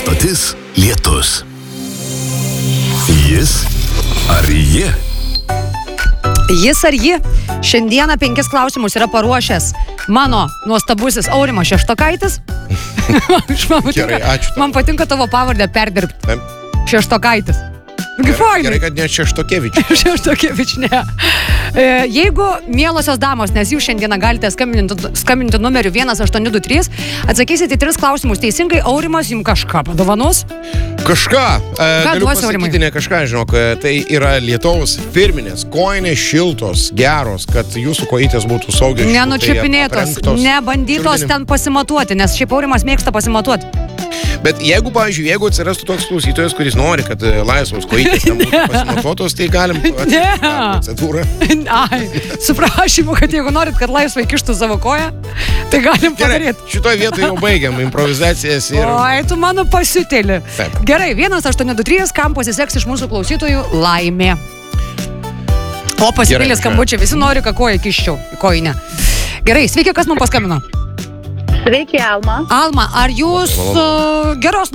Stotis Lietus. Jis ar ji? Jis ar ji? Šiandieną 5 klausimus yra paruošęs mano nuostabusis Aurimas Šeštokaitis. Gerai, ačiū. Man patinka tavo pavardę perdirbti. Šeštokaitis. Gerai, kad ne Šeštokevič. Šeštokevič, ne. Jeigu, mielosios damos, nes jūs šiandieną galite skambinti numeriu 1823, atsakysite 3 klausimus teisingai, Aurimas jums kažką padovanos. Kažką. Galiu duosi, Aurimai? pasakyti ne kažką, žinok. Tai yra Lietuvos firminės, kojinės šiltos, geros, kad jūsų kojytės būtų saugios. Nenučiupinėtos, nebandytos ten pasimatuoti, nes šiaip Aurimas mėgsta pasimatuoti. Bet jeigu, pavyzdžiui, jeigu atsirastų toks klausytojas, kuris nori, kad laisvos kojytės ten būtų pasimatuotos, tai galim atlikti tą procedūrą. Ai, su prašymu, kad jeigu norit, kad laisvai kištų savo koją, tai galim padaryti. Šitoje vietoje jau baigiam improvizacijas ir... Oi, tu mano pasiutėlį. Taip. Gerai, 1823, kam pasiseks iš mūsų klausytojų laimė. O pasipylė skambučiai, visi nori, kad koją kiščiau į kojinę. Gerai, sveiki, kas mums paskambino? Sveiki, Alma. Alma, ar jūs geros